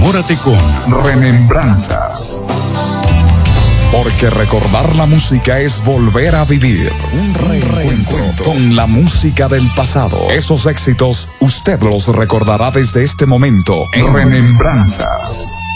Enamórate con Remembranzas. Porque recordar la música es volver a vivir un reencuentro con la música del pasado. Esos éxitos usted los recordará desde este momento en Remembranzas.